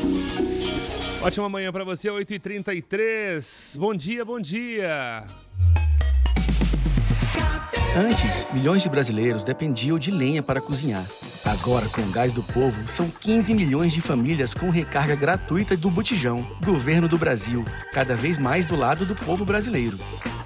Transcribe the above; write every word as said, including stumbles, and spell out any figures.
Ótima manhã para você, oito e trinta e três. Bom dia, bom dia. Antes, milhões de brasileiros dependiam de lenha para cozinhar. Agora, com o Gás do Povo, são quinze milhões de famílias com recarga gratuita do Botijão. Governo do Brasil, cada vez mais do lado do povo brasileiro.